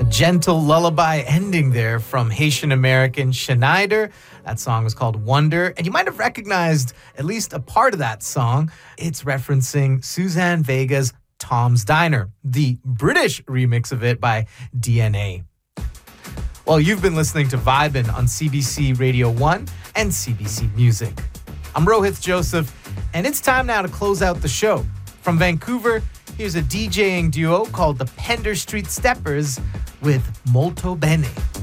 Gentle lullaby ending there from Haitian American Schneider. That song was called Wonder, and you might have recognized at least a part of that song. It's referencing Suzanne Vega's Tom's Diner, the British remix of it by DNA. Well, you've been listening to Vibin' on CBC Radio 1 and CBC Music. I'm Rohith Joseph, and it's time now to close out the show. From Vancouver, here's a DJing duo called the Pender Street Steppers with Molto Bene.